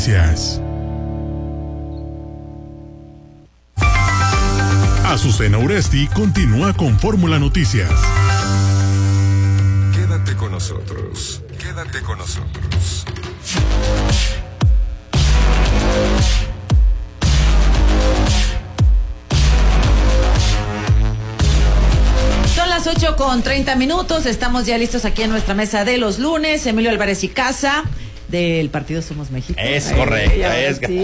Noticias. Azucena Uresti continúa con Fórmula Noticias. Quédate con nosotros. Quédate con nosotros. Son las 8:30. Estamos ya listos aquí en nuestra mesa de los lunes. Emilio Álvarez y Casa, del partido Somos México. Es correcto, sí.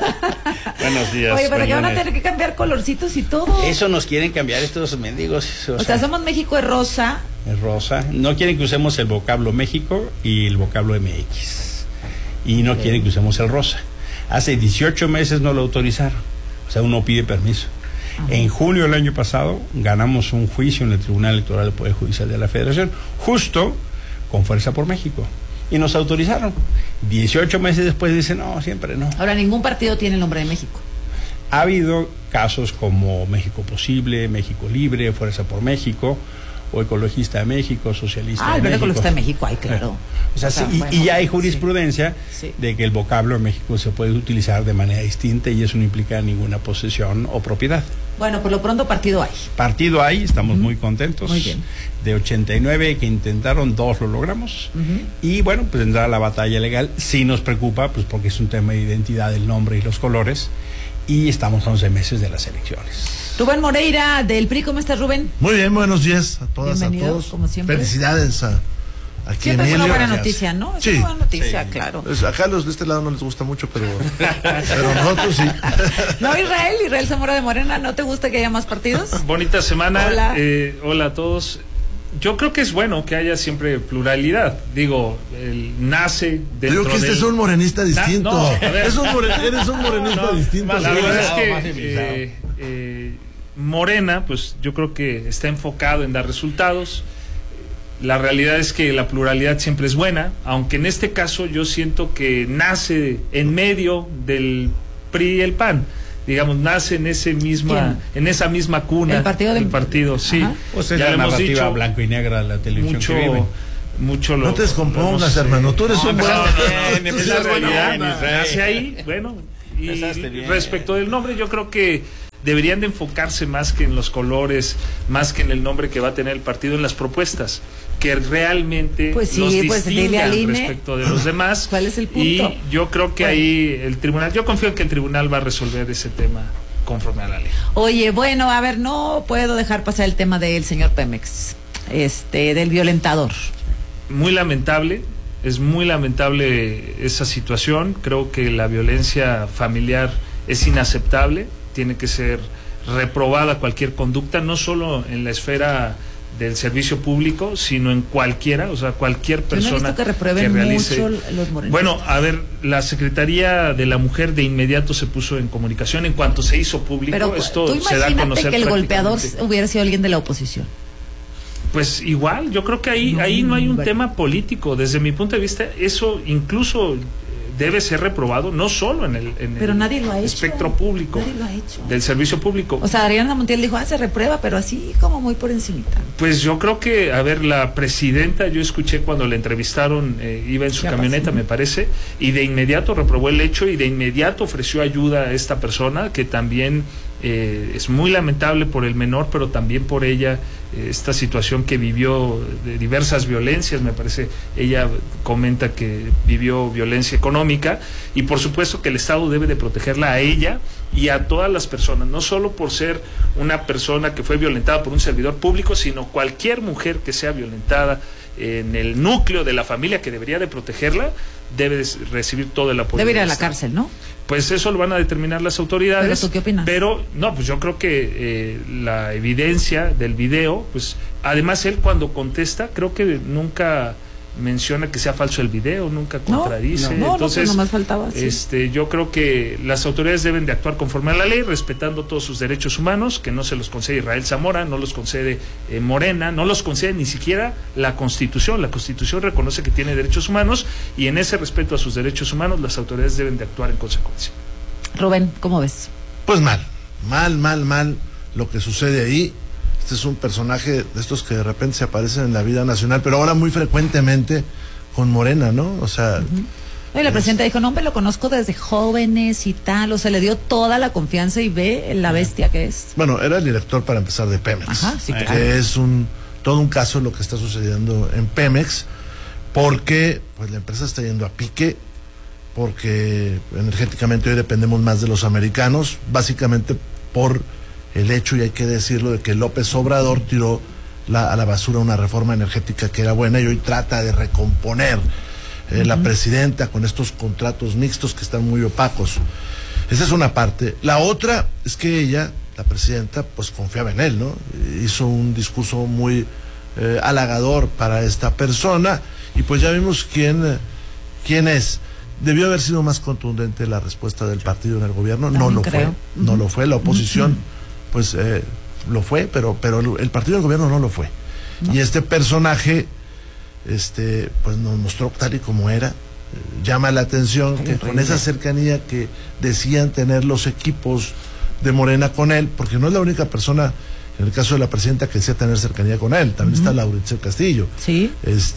Buenos días. Oye, pero que van a tener que cambiar colorcitos y todo. Eso nos quieren cambiar estos mendigos. O sea, Somos México es rosa. Es rosa. No quieren que usemos el vocablo México y el vocablo MX. Y no quieren que usemos el rosa. Hace 18 meses no lo autorizaron. O sea, uno pide permiso. Ajá. En junio del año pasado ganamos un juicio en el Tribunal Electoral del Poder Judicial de la Federación, justo con Fuerza por México. Y nos autorizaron. 18 meses después dicen, no, siempre no. Ahora, ningún partido tiene el nombre de México. Ha habido casos como México Posible, México Libre, Fuerza por México, o Ecologista de México, Socialista de México. El Ecologista de México, ay, claro. O sea, sí, bueno, y ya hay jurisprudencia de que el vocablo en México se puede utilizar de manera distinta y eso no implica ninguna posesión o propiedad. Bueno, por lo pronto partido hay. Partido hay, estamos muy contentos. Muy bien. De 89 que intentaron, 2 lo logramos. Y bueno, pues vendrá la batalla legal. Sí nos preocupa, pues porque es un tema de identidad, el nombre y los colores. Y estamos a 11 meses de las elecciones. Rubén Moreira, del PRI, ¿cómo estás, Rubén? Muy bien, buenos días a todas, bienvenido, a todos. Como siempre. Felicidades a siempre Emilio. Es una buena noticia, ¿no? Es una buena noticia, claro. Pues acá los de este lado no les gusta mucho, pero nosotros sí. No, Israel Zamora de Morena, ¿no te gusta que haya más partidos? Bonita semana. Hola. Hola a todos. Yo creo que es bueno que haya siempre pluralidad. Digo, nace dentro Digo que este es un morenista distinto. No, eres un morenista distinto. La verdad es que Morena, pues yo creo que está enfocado en dar resultados. La realidad es que la pluralidad siempre es buena, aunque en este caso yo siento que nace en medio del PRI y el PAN. Digamos, nace en esa misma cuna. El partido sí. Pues es ya la narrativa dicho, blanco y negra de la televisión mucho no te descompongas, hermano, tú eres un buen... Nace ahí, bueno, y respecto del nombre, yo creo que deberían de enfocarse más que en los colores, más que en el nombre que va a tener el partido, en las propuestas, que realmente los distingan respecto de los demás. ¿Cuál es el punto? Y yo creo que ahí el tribunal, yo confío en que el tribunal va a resolver ese tema conforme a la ley. Oye, bueno, a ver, no puedo dejar pasar el tema del señor Pemex, del violentador. Muy lamentable, es muy lamentable esa situación. Creo que la violencia familiar es inaceptable, tiene que ser reprobada cualquier conducta, no solo en la esfera del servicio público, sino en cualquiera, o sea, cualquier persona que realice mucho los morenistas. Bueno, a ver, la Secretaría de la Mujer de inmediato se puso en comunicación en cuanto se hizo público. Pero esto tú se da a conocer que el golpeador hubiera sido alguien de la oposición. Pues igual, yo creo que ahí no hay un tema político. Desde mi punto de vista, eso incluso debe ser reprobado, no solo en el nadie lo ha espectro público, nadie lo ha hecho. Del servicio público. O sea, Ariana Montiel dijo, se reprueba, pero así como muy por encimita. Pues yo creo que, a ver, la presidenta, yo escuché cuando la entrevistaron, iba en su camioneta, me parece, y de inmediato reprobó el hecho y de inmediato ofreció ayuda a esta persona, que también es muy lamentable por el menor, pero también por ella, esta situación que vivió de diversas violencias. Me parece, ella comenta que vivió violencia económica, y por supuesto que el Estado debe de protegerla a ella y a todas las personas, no solo por ser una persona que fue violentada por un servidor público, sino cualquier mujer que sea violentada en el núcleo de la familia, que debería de protegerla, debe recibir todo el apoyo. Debe ir a la cárcel, ¿no? Pues eso lo van a determinar las autoridades. ¿Pero tú qué opinas? Pero, no, pues yo creo que la evidencia del video, pues, además él cuando contesta, creo que nunca menciona que sea falso el video, nunca contradice. Entonces, pues nomás faltaba, yo creo que las autoridades deben de actuar conforme a la ley, respetando todos sus derechos humanos, que no se los concede Israel Zamora, no los concede Morena, no los concede ni siquiera la Constitución. La Constitución reconoce que tiene derechos humanos, y en ese respeto a sus derechos humanos las autoridades deben de actuar en consecuencia. Rubén, ¿cómo ves? Pues mal lo que sucede ahí. Este es un personaje de estos que de repente se aparecen en la vida nacional, pero ahora muy frecuentemente con Morena, ¿no? O sea, Oye, la presidenta dijo, no, hombre, lo conozco desde jóvenes y tal, o sea, le dio toda la confianza y ve la bestia que es. Bueno, era el director para empezar de Pemex. Ajá, sí, claro. Que es todo un caso lo que está sucediendo en Pemex, porque pues la empresa está yendo a pique, porque energéticamente hoy dependemos más de los americanos, básicamente por el hecho, y hay que decirlo, de que López Obrador tiró a la basura una reforma energética que era buena y hoy trata de recomponer la presidenta con estos contratos mixtos que están muy opacos. Esa es una parte. La otra es que ella, la presidenta, pues confiaba en él, ¿no? Hizo un discurso muy halagador para esta persona y pues ya vimos quién es. Debió haber sido más contundente la respuesta del partido en el gobierno, no lo fue, no lo fue. La oposición pues lo fue, pero el partido del gobierno no lo fue. Y este personaje pues nos mostró tal y como era. Llama la atención que con esa cercanía que decían tener los equipos de Morena con él, porque no es la única persona, en el caso de la presidenta, que decía tener cercanía con él, también está Laurentzel Castillo. Sí.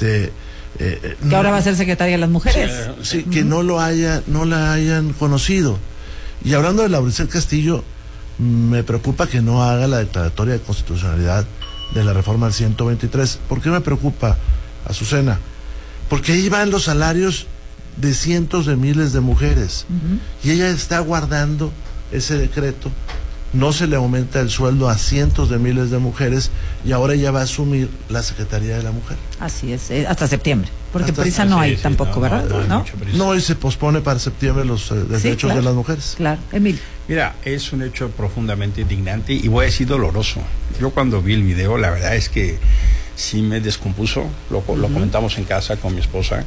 Que ahora va a ser secretaria de las mujeres. Sí, que no la hayan conocido. Y hablando de Laurentzel Castillo, me preocupa que no haga la declaratoria de constitucionalidad de la reforma al 123. ¿Por qué me preocupa, Azucena? Porque ahí van los salarios de cientos de miles de mujeres y ella está guardando ese decreto. No se le aumenta el sueldo a cientos de miles de mujeres y ahora ella va a asumir la Secretaría de la Mujer. Así es, hasta septiembre, porque prisa no hay tampoco, ¿verdad? No, y se pospone para septiembre los derechos de las mujeres. Claro, Emilio. Mira, es un hecho profundamente indignante y voy a decir doloroso. Yo cuando vi el video, la verdad es que sí me descompuso, lo comentamos en casa con mi esposa,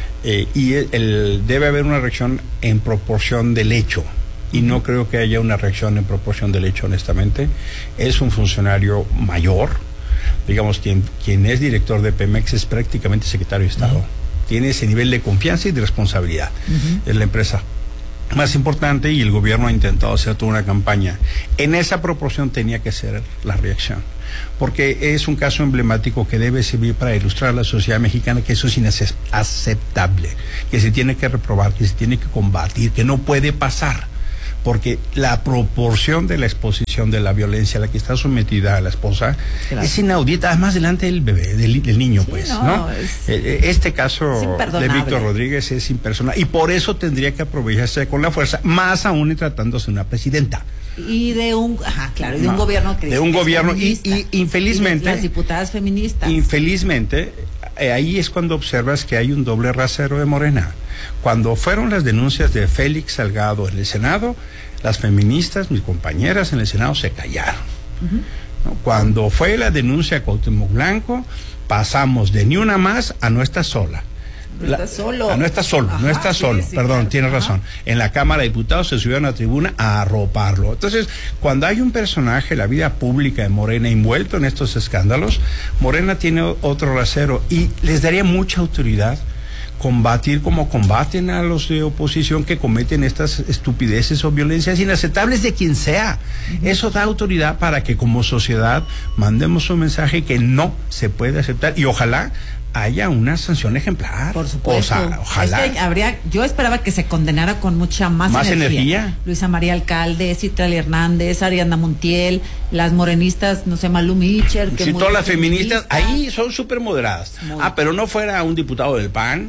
y debe haber una reacción en proporción del hecho. Y no creo que haya una reacción en proporción del hecho, honestamente. Es un funcionario mayor, digamos, quien es director de Pemex es prácticamente secretario de Estado. Tiene ese nivel de confianza y de responsabilidad. Es la empresa más importante y el gobierno ha intentado hacer toda una campaña. En esa proporción tenía que ser la reacción, porque es un caso emblemático que debe servir para ilustrar a la sociedad mexicana que eso es inaceptable, que se tiene que reprobar, que se tiene que combatir, que no puede pasar. Porque la proporción de la exposición de la violencia a la que está sometida a la esposa es inaudita, además delante del bebé, del niño, sí, pues, ¿no? Este caso de Víctor Rodríguez es impersonal y por eso tendría que aprovecharse con la fuerza, más aún en tratándose de una presidenta. Y de un, de un gobierno que de un gobierno y infelizmente las diputadas feministas. Infelizmente ahí es cuando observas que hay un doble rasero de Morena. Cuando fueron las denuncias de Félix Salgado en el Senado, las feministas, mis compañeras en el Senado, se callaron. ¿No? Cuando fue la denuncia a Cuauhtémoc Blanco, pasamos de ni una más a no está sola. No está solo. No está solo, no está solo, perdón, claro, tienes razón. En la Cámara de Diputados se subió a una tribuna a arroparlo. Entonces, cuando hay un personaje en la vida pública de Morena envuelto en estos escándalos, Morena tiene otro rasero y les daría mucha autoridad combatir como combaten a los de oposición que cometen estas estupideces o violencias inaceptables de quien sea. Eso da autoridad para que como sociedad mandemos un mensaje que no se puede aceptar y ojalá haya una sanción ejemplar. Por supuesto. O sea, ojalá. Es que yo esperaba que se condenara con mucha más energía. Luisa María Alcalde, Citlali Hernández, Ariadna Montiel, las morenistas, no sé, Malú Micher. Sí, todas las feministas, ahí son súper moderadas. Pero no fuera un diputado del PAN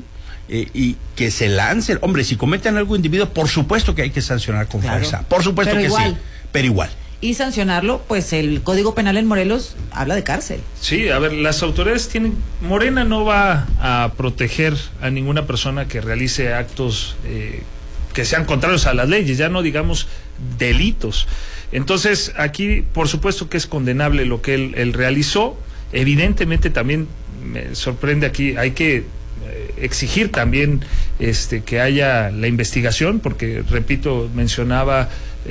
y que se lancen. Hombre, si cometen algo individuo, por supuesto que hay que sancionar con fuerza. Por supuesto que sí. Pero igual. Y sancionarlo, pues el Código Penal en Morelos habla de cárcel. Sí, a ver, las autoridades Morena no va a proteger a ninguna persona que realice actos que sean contrarios a las leyes, ya no digamos delitos. Entonces, aquí, por supuesto que es condenable lo que él realizó. Evidentemente también me sorprende aquí, hay que exigir también que haya la investigación, porque, repito, mencionaba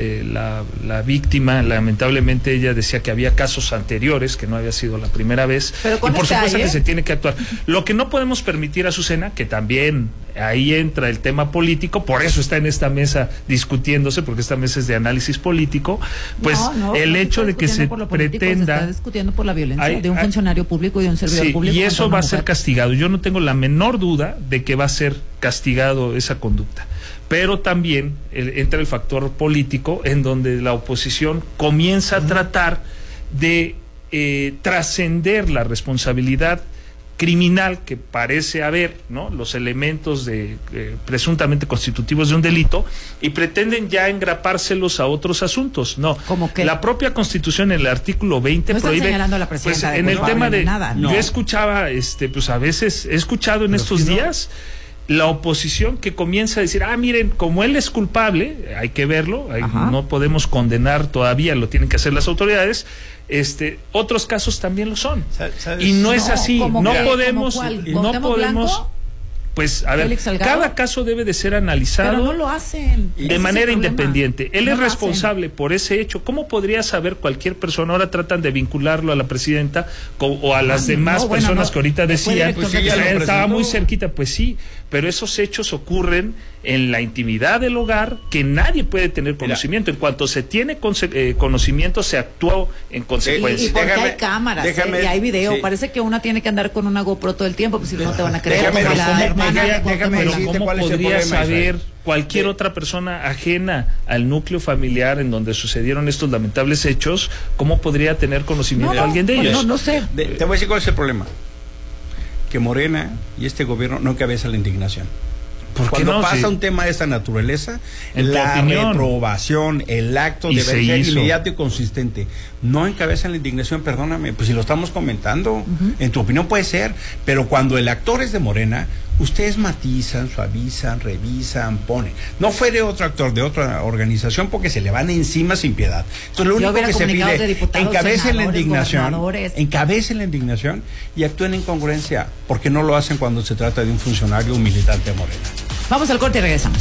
la víctima, lamentablemente ella decía que había casos anteriores, que no había sido la primera vez, y por supuesto que se tiene que actuar. Lo que no podemos permitir, Azucena, que también ahí entra el tema político, por eso está en esta mesa discutiéndose, porque esta mesa es de análisis político, pues el hecho de que se pretenda... Se está discutiendo por la violencia de un funcionario público y de un servidor público. Y eso va a ser castigado. Yo no tengo la menor duda de que va a ser castigado esa conducta. Pero también entra el factor político, en donde la oposición comienza a tratar de trascender la responsabilidad criminal que parece haber, ¿no? Los elementos de presuntamente constitutivos de un delito, y pretenden ya engrapárselos a otros asuntos. No, ¿cómo qué? La propia Constitución en el artículo 20 no prohíbe, señalando a la presidenta pues, en el tema de nada, no. Yo escuchaba, pues a veces he escuchado en estos días la oposición que comienza a decir, miren, como él es culpable, hay que verlo, no podemos condenar todavía, lo tienen que hacer las autoridades. Otros casos también lo son. Y no es así. No podemos, pues, a ver, cada caso debe de ser analizado. Pero no lo hacen. De manera independiente. Él es responsable por ese hecho. ¿Cómo podría saber cualquier persona? Ahora tratan de vincularlo a la presidenta o a las demás personas que ahorita decían. Pues sí, estaba muy cerquita. Pues sí, pero esos hechos ocurren en la intimidad del hogar, que nadie puede tener conocimiento. En cuanto se tiene conocimiento, se actúa en consecuencia. Y porque hay cámaras, y hay video. Sí. Parece que una tiene que andar con una GoPro todo el tiempo, pues si no te van a creer. ¿Cómo podría saber cualquier otra persona ajena al núcleo familiar en donde sucedieron estos lamentables hechos? ¿Cómo podría tener conocimiento alguien de ellos? No sé. Te voy a decir cuál es el problema. Que Morena y este gobierno no encabeza la indignación. Cuando pasa un tema de esta naturaleza, la reprobación, el acto debe ser inmediato y consistente. No encabezan la indignación, perdóname, pues si lo estamos comentando, en tu opinión puede ser, pero cuando el actor es de Morena, ustedes matizan, suavizan, revisan, ponen. No fue de otro actor, de otra organización, porque se le van encima sin piedad. Entonces lo único que se pide, encabecen la indignación y actúen en congruencia, porque no lo hacen cuando se trata de un funcionario o un militante de Morena. Vamos al corte y regresamos.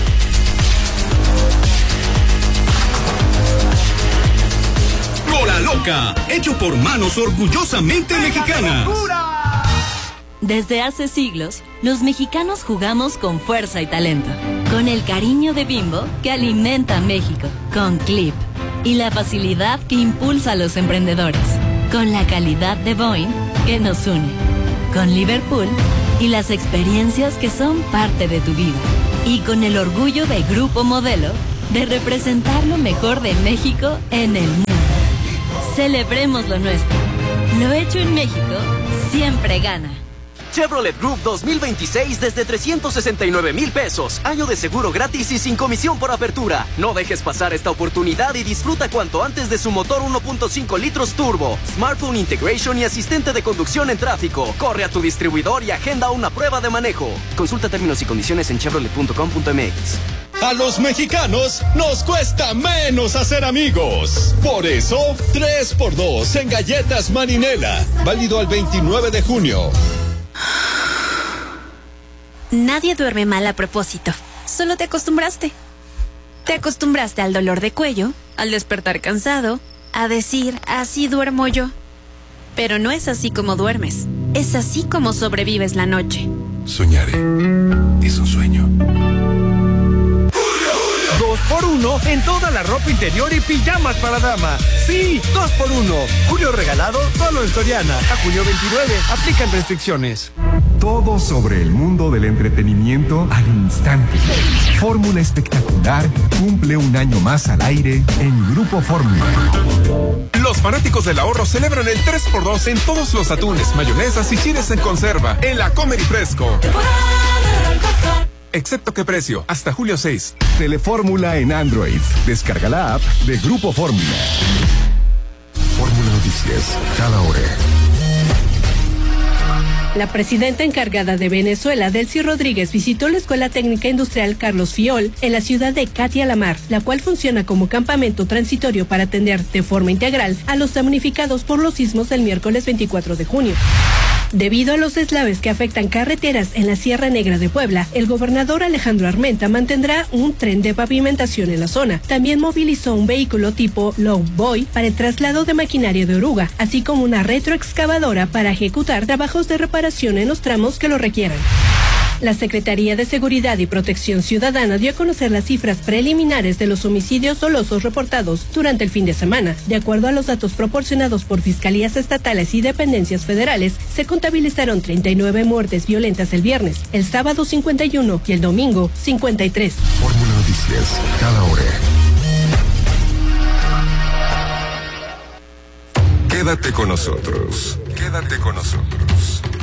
Bola Loca, hecho por manos orgullosamente mexicanas. Desde hace siglos, los mexicanos jugamos con fuerza y talento, con el cariño de Bimbo que alimenta a México, con Clip y la facilidad que impulsa a los emprendedores, con la calidad de Boeing que nos une, con Liverpool y las experiencias que son parte de tu vida, y con el orgullo de Grupo Modelo de representar lo mejor de México en el mundo. Celebremos lo nuestro. Lo hecho en México siempre gana. Chevrolet Group 2026 desde 369,000 pesos. Año de seguro gratis y sin comisión por apertura. No dejes pasar esta oportunidad y disfruta cuanto antes de su motor 1.5 litros turbo, smartphone integration y asistente de conducción en tráfico. Corre a tu distribuidor y agenda una prueba de manejo. Consulta términos y condiciones en chevrolet.com.mx. A los mexicanos nos cuesta menos hacer amigos. Por eso, 3x2 en galletas Marinela. Válido al 29 de junio. Nadie duerme mal a propósito. Solo te acostumbraste. Te acostumbraste al dolor de cuello, al despertar cansado, a decir, así duermo yo. Pero no es así como duermes. Es así como sobrevives la noche. Soñaré. Es un sueño. 2x1 en toda la ropa interior y pijamas para dama. Sí, 2x1. Julio regalado solo en Soriana. A junio 29. Aplican restricciones. Todo sobre el mundo del entretenimiento al instante. Fórmula Espectacular cumple un año más al aire en Grupo Fórmula. Los fanáticos del ahorro celebran el 3x2 en todos los atunes, mayonesas y chiles en conserva en la Comer y Fresco. Excepto que precio, hasta julio 6. Telefórmula en Android. Descarga la app de Grupo Fórmula. Fórmula Noticias, cada hora. La presidenta encargada de Venezuela, Delcy Rodríguez, visitó la Escuela Técnica Industrial Carlos Fiol en la ciudad de Catia la Mar, la cual funciona como campamento transitorio para atender de forma integral a los damnificados por los sismos del miércoles 24 de junio. Debido a los deslaves que afectan carreteras en la Sierra Negra de Puebla, el gobernador Alejandro Armenta mantendrá un tren de pavimentación en la zona. También movilizó un vehículo tipo Low Boy para el traslado de maquinaria de oruga, así como una retroexcavadora para ejecutar trabajos de reparación en los tramos que lo requieran. La Secretaría de Seguridad y Protección Ciudadana dio a conocer las cifras preliminares de los homicidios dolosos reportados durante el fin de semana. De acuerdo a los datos proporcionados por fiscalías estatales y dependencias federales, se contabilizaron 39 muertes violentas el viernes, el sábado 51 y el domingo 53. Fórmula Noticias, cada hora. Quédate con nosotros. Quédate con nosotros.